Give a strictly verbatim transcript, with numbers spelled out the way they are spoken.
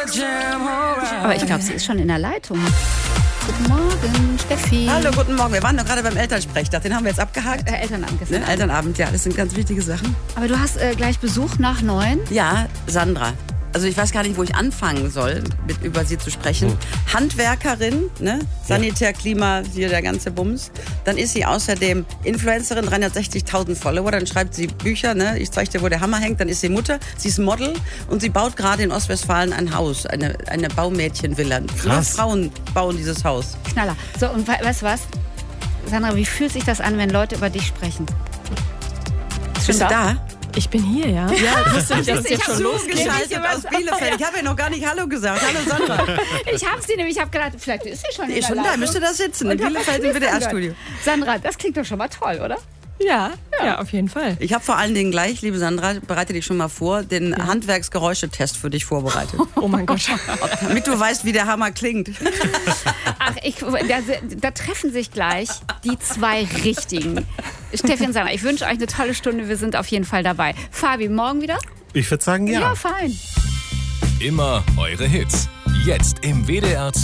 Aber ich glaube, sie ist schon in der Leitung. Guten Morgen, Steffi. Hallo, guten Morgen. Wir waren doch gerade beim Elternsprechtag. Den haben wir jetzt abgehakt. Äh, Elternabend gestern. Ne? Elternabend, ja, das sind ganz wichtige Sachen. Aber du hast äh, gleich Besuch nach neun? Ja, Sandra. Also ich weiß gar nicht, wo ich anfangen soll, mit über sie zu sprechen. Hm. Handwerkerin, ne? Sanitär, Klima, hier der ganze Bums. Dann ist sie außerdem Influencerin, dreihundertsechzigtausend Follower. Dann schreibt sie Bücher, ne? Ich zeige dir, wo der Hammer hängt. Dann ist sie Mutter, sie ist Model und sie baut gerade in Ostwestfalen ein Haus, eine, eine Baumädchenvilla. Nur Frauen bauen dieses Haus. Knaller. So, und we- weißt du was? Sandra, wie fühlt sich das an, wenn Leute über dich sprechen? Bist du da? Ich bin hier, ja. Ja, das ist jetzt, jetzt schon losgeschaltet aus Bielefeld. Ich habe ja noch gar nicht Hallo gesagt. Hallo Sandra. Ich habe sie nämlich, ich habe gedacht, vielleicht ist sie schon Die ist schon da, müsste da sitzen. In Bielefeld im W D R-Studio. Sandra, das klingt doch schon mal toll, oder? Ja, ja, ja, auf jeden Fall. Ich habe vor allen Dingen gleich, liebe Sandra, bereite dich schon mal vor, den ja. Handwerksgeräuschetest für dich vorbereitet. Oh mein Gott. Damit du weißt, wie der Hammer klingt. Ach, ich, da, da treffen sich gleich die zwei Richtigen. Steffi und Sandra, ich wünsche euch eine tolle Stunde. Wir sind auf jeden Fall dabei. Fabi, morgen wieder? Ich würde sagen, ja. Ja, fein. Immer eure Hits. Jetzt im W D R